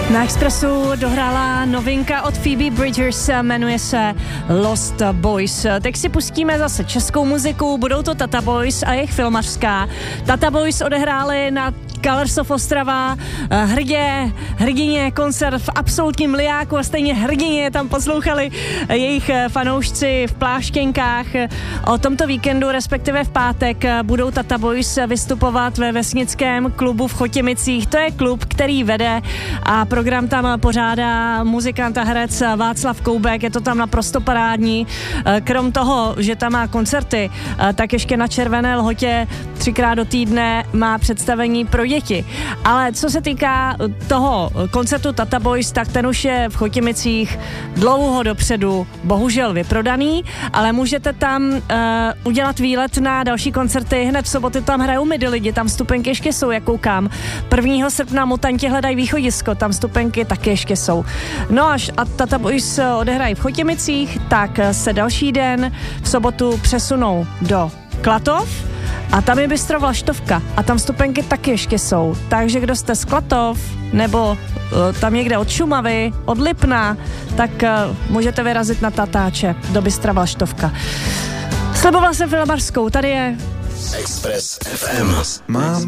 Na Expressu dohrála novinka od Phoebe Bridgers, jmenuje se Lost Boys. Teď si pustíme zase českou muziku, budou to Tata Boys a jejich filmařská. Tata Boys odehráli na Colors of Ostrava hrdině koncert v absolutním lijáku a stejně hrdině tam poslouchali jejich fanoušci v pláštěnkách. O tomto víkendu, respektive v pátek, budou Tata Boys vystupovat ve vesnickém klubu v Chotěmicích. To je klub, který vede a program tam pořádá muzikant a herec Václav Koubek, je to tam naprosto parádní. Krom toho, že tam má koncerty, tak ještě na Červené Lhotě 3krát do týdne má představení pro děti. Ale co se týká toho koncertu Tata Boys, tak ten už je v Chotěmicích dlouho dopředu bohužel vyprodaný, ale můžete tam udělat výlet na další koncerty. Hned v sobotu tam hrajou Midi lidi, tam vstupenky ještě jsou, jak koukám. 1. srpna Mutanti hledají východisko, tam vstupenky taky ještě jsou. No až a Tata Boys odehrají v Chotěmicích, tak se další den v sobotu přesunou do Klatov a tam je Bistro Vlaštovka a tam vstupenky taky ještě jsou. Takže kdo jste z Klatov nebo tam někde od Šumavy, od Lipna, tak můžete vyrazit na Tatáče do Bistra Vlaštovka. Slibovala jsem filmařskou, tady je Express FM. Mám